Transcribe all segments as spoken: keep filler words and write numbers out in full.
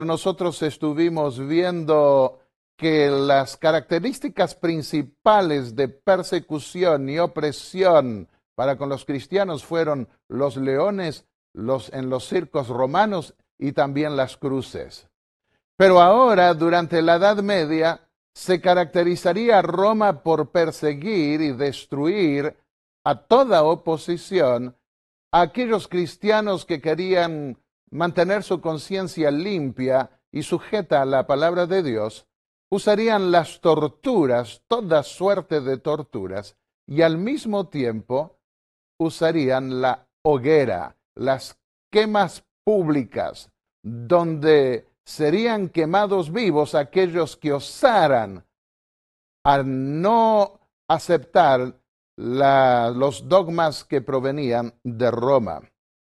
nosotros estuvimos viendo que las características principales de persecución y opresión para con los cristianos fueron los leones los, en los circos romanos y también las cruces. Pero ahora, durante la Edad Media, se caracterizaría Roma por perseguir y destruir a toda oposición a aquellos cristianos que querían mantener su conciencia limpia y sujeta a la palabra de Dios. Usarían las torturas, toda suerte de torturas, y al mismo tiempo usarían la hoguera, las quemas públicas, donde serían quemados vivos aquellos que osaran a no aceptar la, los dogmas que provenían de Roma.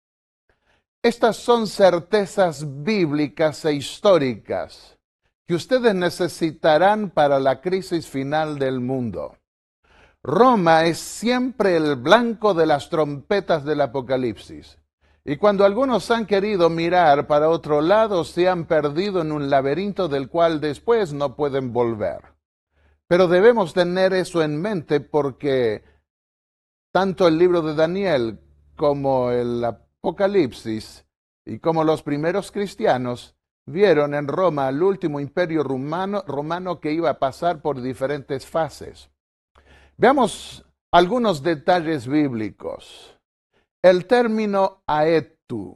Estas son certezas bíblicas e históricas que ustedes necesitarán para la crisis final del mundo. Roma es siempre el blanco de las trompetas del Apocalipsis. Y cuando algunos han querido mirar para otro lado, se han perdido en un laberinto del cual después no pueden volver. Pero debemos tener eso en mente porque tanto el libro de Daniel como el Apocalipsis y como los primeros cristianos vieron en Roma el último imperio romano, romano que iba a pasar por diferentes fases. Veamos algunos detalles bíblicos. El término aetu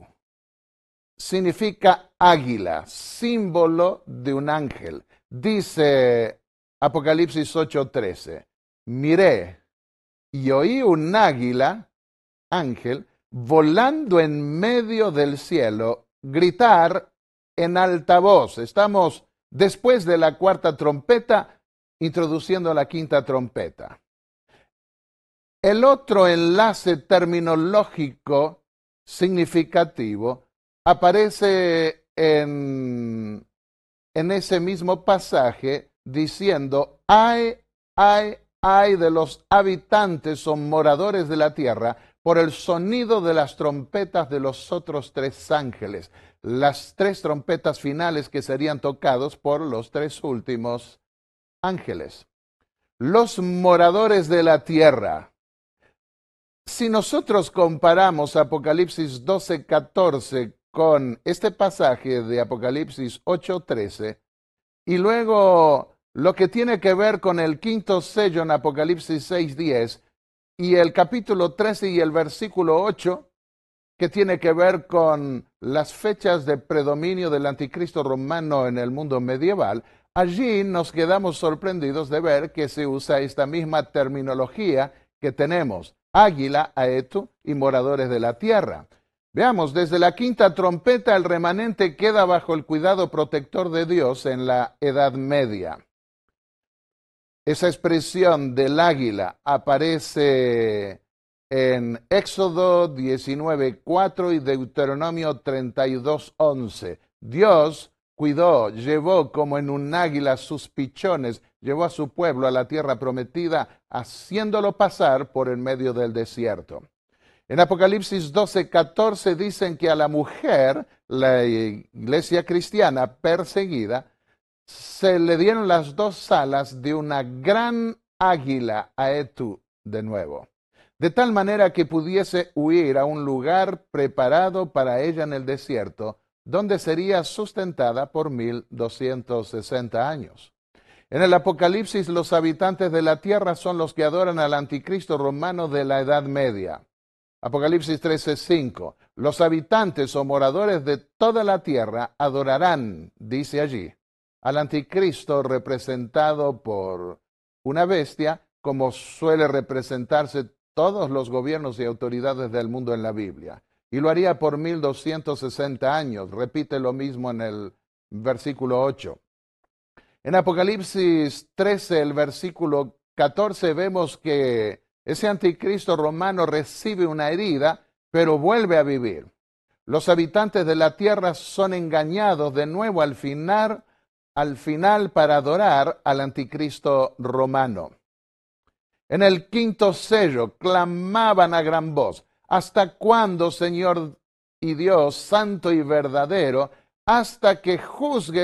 significa águila, símbolo de un ángel. Dice Apocalipsis ocho trece, miré y oí un águila, ángel, volando en medio del cielo, gritar en alta voz. Estamos después de la cuarta trompeta, introduciendo la quinta trompeta. El otro enlace terminológico significativo aparece en, en ese mismo pasaje diciendo, ay, ay, ay de los habitantes o moradores de la tierra por el sonido de las trompetas de los otros tres ángeles, las tres trompetas finales que serían tocados por los tres últimos ángeles. Los moradores de la tierra. Si nosotros comparamos Apocalipsis doce catorce con este pasaje de Apocalipsis ocho trece y luego lo que tiene que ver con el quinto sello en Apocalipsis seis diez y el capítulo trece y el versículo ocho que tiene que ver con las fechas de predominio del anticristo romano en el mundo medieval, allí nos quedamos sorprendidos de ver que se usa esta misma terminología que tenemos. Águila, aetu y moradores de la tierra. Veamos, desde la quinta trompeta el remanente queda bajo el cuidado protector de Dios en la Edad Media. Esa expresión del águila aparece en Éxodo diecinueve cuatro y Deuteronomio treinta y dos once. Dios cuidó, llevó como en un águila sus pichones, llevó a su pueblo a la tierra prometida, haciéndolo pasar por el medio del desierto. En Apocalipsis doce catorce dicen que a la mujer, la iglesia cristiana perseguida, se le dieron las dos alas de una gran águila, aetu, de nuevo, de tal manera que pudiese huir a un lugar preparado para ella en el desierto, donde sería sustentada por mil doscientos sesenta años. En el Apocalipsis, los habitantes de la tierra son los que adoran al anticristo romano de la Edad Media. Apocalipsis trece cinco. Los habitantes o moradores de toda la tierra adorarán, dice allí, al anticristo representado por una bestia, como suele representarse todos los gobiernos y autoridades del mundo en la Biblia. Y lo haría por mil doscientos sesenta años. Repite lo mismo en el versículo ocho. En Apocalipsis trece, el versículo catorce, vemos que ese anticristo romano recibe una herida, pero vuelve a vivir. Los habitantes de la tierra son engañados de nuevo al final, al final para adorar al anticristo romano. En el quinto sello clamaban a gran voz: ¿hasta cuándo, Señor y Dios, santo y verdadero, hasta que juzgue